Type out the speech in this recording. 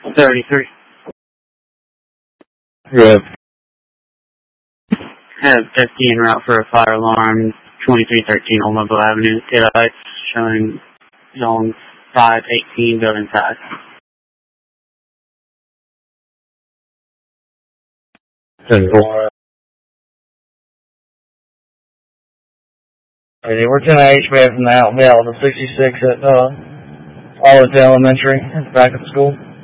33. Good. Have FD en route for a fire alarm, 2313 Old Mobile Avenue. Daylights showing zone 518, building 5. 10-4. Hey, we're 10 HBA from the out, the 66 at Arlington Elementary, back at the school.